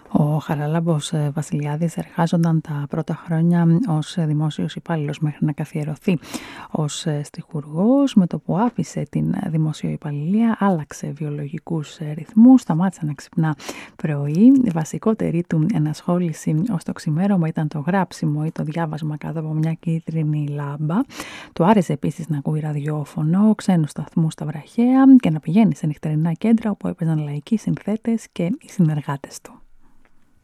Ο Χαράλαμπος Βασιλιάδης εργάζονταν τα πρώτα χρόνια ως δημόσιος υπάλληλος μέχρι να καθιερωθεί ως στιχουργός. Με το που άφησε την δημοσιοϊπαλληλία άλλαξε βιολογικούς ρυθμούς, σταμάτησε να ξυπνά πρωί. Η βασικότερη του ενασχόληση ως το ξημέρωμα ήταν το γράψιμο ή το διάβασμα κάτω από μια κίτρινη λάμπα. Του άρεσε επίσης να ακούει ραδιόφωνο, ξένους σταθμούς στα βραχαία και να πηγαίνει σε νυχτερινά κέντρα όπου έπαιζαν λαϊκοί συνθέτες και οι συνεργάτες του.